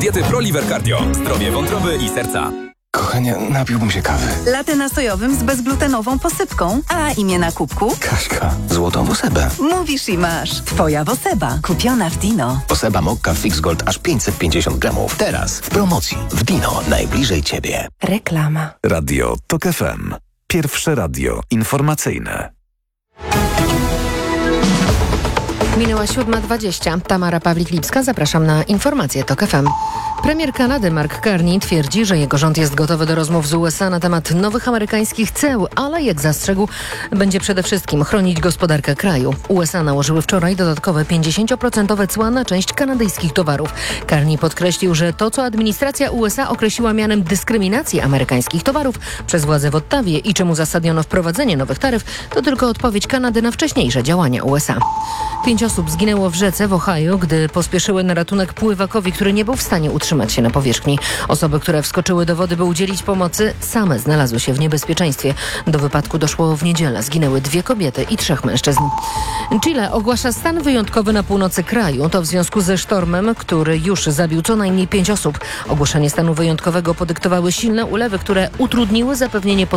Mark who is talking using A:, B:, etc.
A: Diety ProLiver Cardio. Zdrowie wątroby i serca.
B: Kochanie, napiłbym się kawy.
C: Latte nastojowym z bezglutenową posypką. A imię na kubku?
B: Kaśka, złotą Wosebę.
C: Mówisz i masz. Twoja Woseba. Kupiona w Dino.
B: Woseba Mokka Fix Gold aż 550 gramów. Teraz w promocji. W Dino. Najbliżej Ciebie.
C: Reklama.
D: Radio TOK FM. Pierwsze radio informacyjne.
E: Minęła 7:20. Tamara Pawlik-Lipska, zapraszam na informacje TOK FM. Premier Kanady Mark Carney twierdzi, że jego rząd jest gotowy do rozmów z USA na temat nowych amerykańskich ceł, ale jak zastrzegł, będzie przede wszystkim chronić gospodarkę kraju. USA nałożyły wczoraj dodatkowe 50% cła na część kanadyjskich towarów. Carney podkreślił, że to, co administracja USA określiła mianem dyskryminacji amerykańskich towarów przez władze w Ottawie i czym uzasadniono wprowadzenie nowych taryf, to tylko odpowiedź Kanady na wcześniejsze działania USA. 5 osób zginęło w rzece w Ohio, gdy pospieszyły na ratunek pływakowi, który nie był w stanie utrzymać się na powierzchni. Osoby, które wskoczyły do wody, by udzielić pomocy, same znalazły się w niebezpieczeństwie. Do wypadku doszło w niedzielę. Zginęły 2 kobiety i 3 mężczyzn. Chile ogłasza stan wyjątkowy na północy kraju. To w związku ze sztormem, który już zabił co najmniej 5 osób. Ogłoszenie stanu wyjątkowego podyktowały silne ulewy, które utrudniły zapewnienie